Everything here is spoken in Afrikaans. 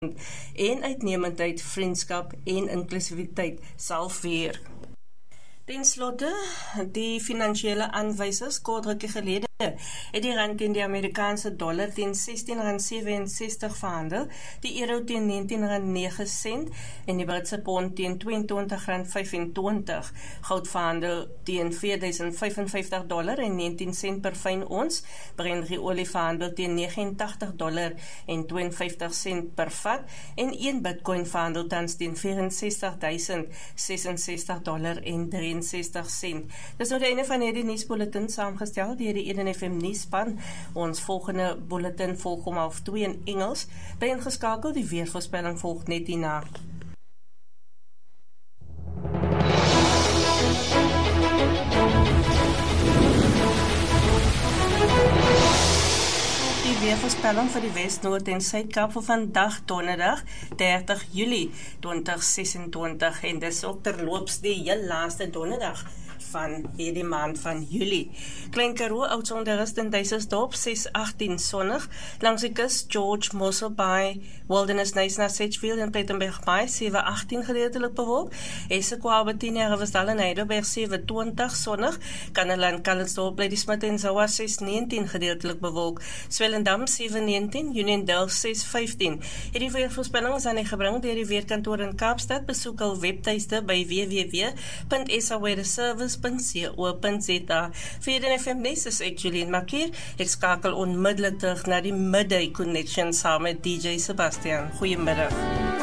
en uitnemendheid, vriendskap en inklusiwiteit sal vier. Ten slotte, die finansiële aanwysers kort rukkie gelede het die rand teen die Amerikaanse dollar teen R16,67 verhandel, die euro teen R19,09 en die Britse pond teen R22,25. Goud verhandel teen $4,055 per fyn ons, Brent olie verhandel teen $89,52 per vat en 1 Bitcoin verhandel tans teen $64,066,63. Dis nou die einde van hierdie nuusbulletin saamgestel deur die Eden FM nuusspan. Ons volgende bulletin volg om 12:30 in Engels. Bly ingeskakel, die weervoorspelling volg net hierna. Die weervoorspelling vir die Wes-Noord en Suid-Kaap vir vandag donderdag 30 Julie 2026 en dis ook terloops die heel laaste donderdag van hierdie maand van Julie. Klein Karoo, Oudtshoorn en Duiselsdorp 6:18 sonnig, langs die kus George, Mossel Bay, Wilderness Knysna, Sedgefield en Plettenberg Bay 7:18 gedeeltelik bewolk, Essequa, Albertina, Riversdal en Heidelberg 7:20 sonnig, Kannaland, Calitzdorp, Ladysmith en Zoa 6:19 gedeeltelik bewolk, Swellendam 7:19, Uniondale 6:15. Hierdie weervoorspelling is aan die gebring deur die weerkantoor in Kaapstad. Besoek hul webtuiste by www.saweerservice.co.za. Vir Eden FM Nes is ek Julian Makier. Ek skakel onmiddellik terug na die Midday Connection saam met DJ Sebastian. Goeiemiddag.